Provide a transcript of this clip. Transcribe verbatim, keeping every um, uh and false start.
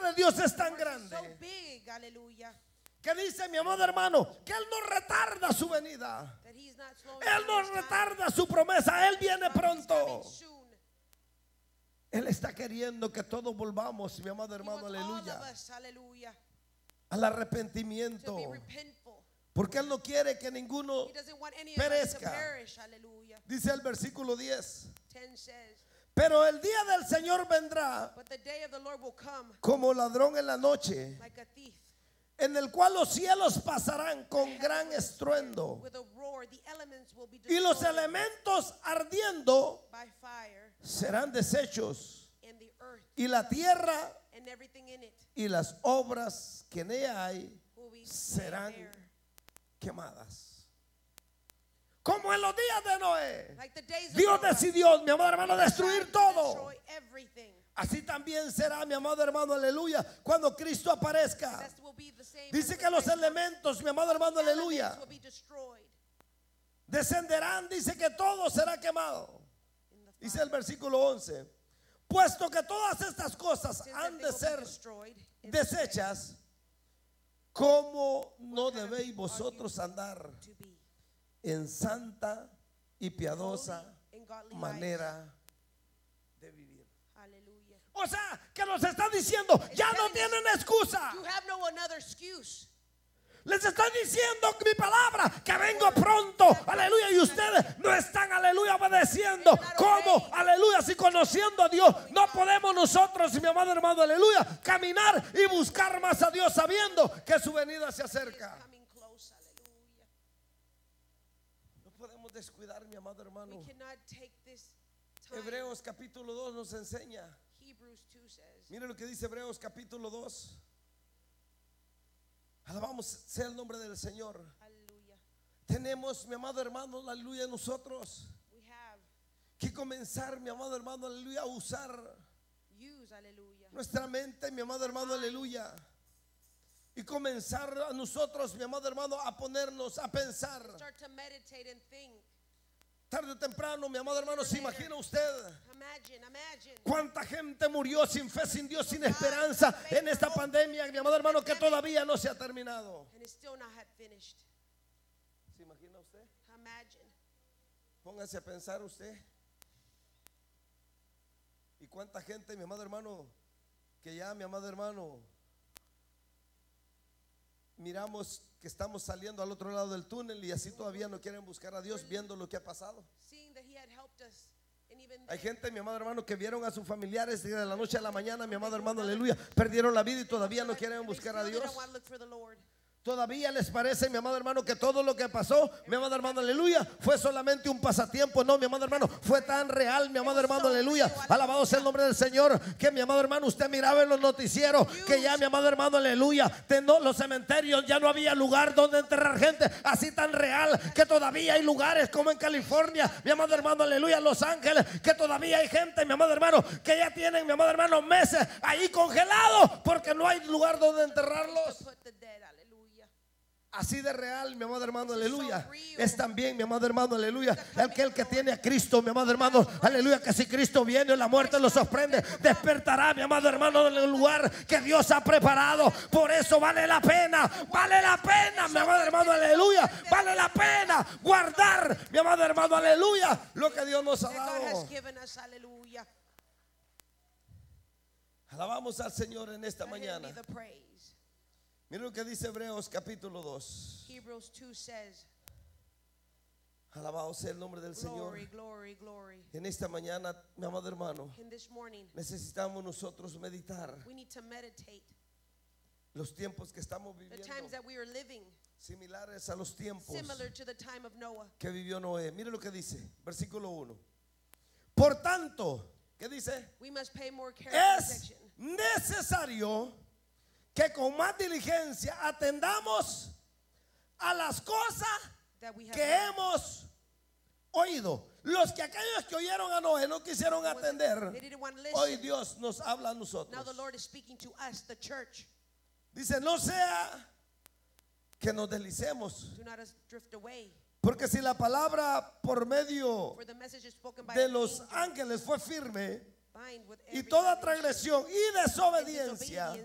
de Dios es tan grande So big, hallelujah, que dice, mi amado hermano, que Él no retarda su venida. that He's not slowing Él down no His time. retarda su promesa. Él viene He's coming pronto. soon. Él está queriendo que todos volvamos, mi amado He hermano, wants all aleluya, of us, hallelujah, al to arrepentimiento. be repentful. Porque Él no quiere que ninguno He doesn't want any of us to perezca. perish, hallelujah. Dice el versículo diez. ten says, Pero el día del Señor vendrá but the day of the Lord will come como ladrón en la noche, like a thief. en el cual los cielos pasarán con gran estruendo With a roar, the elements will be y los destroyed elementos ardiendo by fire, serán deshechos, and the earth y la tierra and everything in it y las obras que en ella hay will be laid serán bare. quemadas. Como en los días de Noé, Like the days of Dios Noah, decidió, mi amado hermano, He destruir decided to todo. destroy everything. Así también será, mi amado hermano, aleluya, cuando Cristo aparezca. That will be the same Dice as que the los Christ. elementos, mi amado hermano, The elements aleluya, will be destroyed descenderán. Dice que todo será quemado. in the Dice fire. el versículo once. Puesto que todas estas cosas Since han everything de will be ser destroyed in this way, desechas, ¿cómo no what kind of debéis people are vosotros you andar to be en santa y piadosa holy and godly lives? manera de vivir? Hallelujah. O sea, que nos está diciendo, ya no telling us, tienen excusa. You have no another excuse. Les estoy diciendo mi palabra, que vengo pronto, aleluya, y ustedes no están, aleluya, obedeciendo. ¿Cómo? Aleluya, si conociendo a Dios no podemos nosotros, mi amado hermano, aleluya, caminar y buscar más a Dios sabiendo que su venida se He is acerca. coming close. Hallelujah. No podemos descuidar, mi amado hermano. We cannot take this time. Hebreos capítulo dos nos enseña. Hebrews two says, Mire lo que dice Hebreos capítulo dos. Alabamos sea el nombre del Señor. hallelujah. Tenemos, mi amado hermano, aleluya, nosotros We have que comenzar, mi amado hermano, aleluya, a usar used, hallelujah. nuestra mente, mi amado hermano, aleluya, y comenzar a nosotros, mi amado hermano, a ponernos a pensar. Start to meditate and think. Tarde o temprano, mi amado hermano, ¿se imagina usted Imagine, imagine. cuánta gente murió sin fe, sin Dios, sin esperanza en esta pandemia, mi amado hermano, que todavía no se ha terminado? And it's still not had finished. ¿Se imagina usted? Imagine. Póngase a pensar usted. ¿Y cuánta gente, mi amado hermano, que ya, mi amado hermano, miramos que estamos saliendo al otro lado del túnel y así todavía no quieren buscar a Dios viendo lo que ha pasado? Seeing that He had helped us. And even Hay then, gente, mi amado hermano, que vieron a sus familiares de la noche a la mañana, mi amado hermano, aleluya, perdieron la vida y todavía no quieren they buscar a still Dios. didn't want to look for the Lord. Todavía les parece, mi amado hermano, que todo lo que pasó, mi amado hermano, aleluya, fue solamente un pasatiempo. No, mi amado hermano, fue tan real, mi amado hermano, aleluya. Alabado sea el nombre del Señor. Que mi amado hermano, usted miraba en los noticieros que ya, mi amado hermano, aleluya, de no, los cementerios ya no había lugar donde enterrar gente. Así tan real que todavía hay lugares como en California, mi amado hermano, aleluya, Los Ángeles, que todavía hay gente, mi amado hermano, que ya tienen, mi amado hermano, meses ahí congelados porque no hay lugar donde enterrarlos. To put the dead, hallelujah. Así de real, mi amado hermano, aleluya. Es también, mi amado hermano, aleluya, aquel que tiene a Cristo, mi amado hermano, aleluya, que si Cristo viene la muerte lo sorprende, despertará, mi amado hermano, en el lugar que Dios ha preparado. Por eso vale la pena, vale la pena, mi amado hermano, aleluya, vale la pena guardar, mi amado hermano, aleluya, lo que Dios nos ha That God has dado. given us, hallelujah. Alabamos al Señor en esta To Him mañana. be the praise. Mira lo que dice Hebreos capítulo dos. Hebrews two says, Alabado sea el nombre del Señor. glory, glory, glory. En esta mañana, mi amado hermano, In this morning, necesitamos nosotros meditar we need to meditate los tiempos que estamos the viviendo, times that we are living, similares a los tiempos similar to the time of Noah. que vivió Noé. Mire lo que dice, versículo uno. Por tanto, ¿qué dice? We must pay more careful Es attention. necesario que con más diligencia atendamos a las cosas That we have que learned. hemos oído. Los que aquellos que oyeron a Noé no quisieron atender, They didn't want to hoy listen. Dios nos habla a Now nosotros. the Lord is speaking to us, the church. Dice, no sea que nos deslicemos, Do not us drift away. porque si la palabra por medio For the message is spoken by de an los angel, ángeles fue firme, bind with y every toda dimension transgresión y and desobediencia